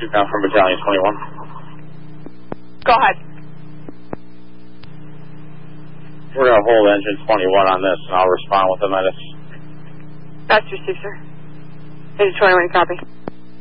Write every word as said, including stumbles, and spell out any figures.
two down from Battalion twenty-one. Go ahead. We're going to hold engine twenty-one on this, and I'll respond with a medic. That's received, sir. Engine twenty-one, copy.